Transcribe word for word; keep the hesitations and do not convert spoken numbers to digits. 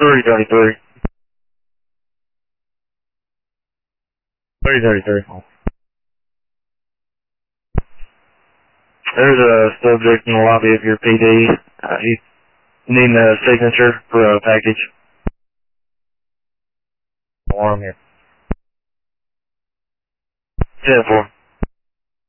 three thirty-three. three thirty-three. There's a subject in the lobby of your P D. Uh, he's needing a signature for a package. Form here. ten four.